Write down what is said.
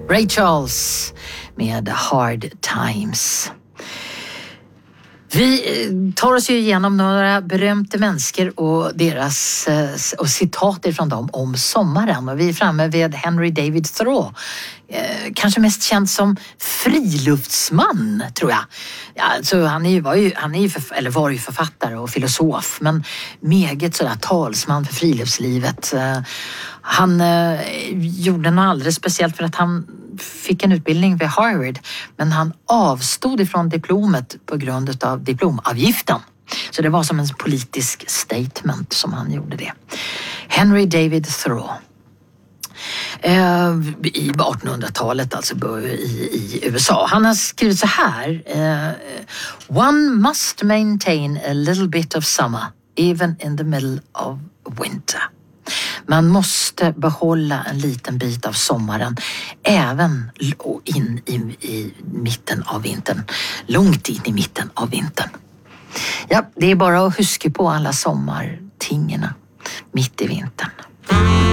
Ray Charles med Hard Times. Vi tar oss ju igenom några berömda människor och deras och citat från dem om sommaren. Och vi är framme vid Henry David Thoreau. Kanske mest känd som friluftsman, tror jag. Alltså, var ju författare och filosof, men meget sådär talsman för friluftslivet. Han gjorde något alldeles speciellt för att han fick en utbildning vid Harvard, men han avstod ifrån diplomet på grund av diplomavgiften. Så det var som en politisk statement som han gjorde det. Henry David Thoreau. I 1800-talet, alltså i USA. Han har skrivit så här: One must maintain a little bit of summer even in the middle of winter. Man måste behålla en liten bit av sommaren även in i mitten av vintern. Långt in i mitten av vintern. Ja, det är bara att huska på alla sommartingerna mitt i vintern.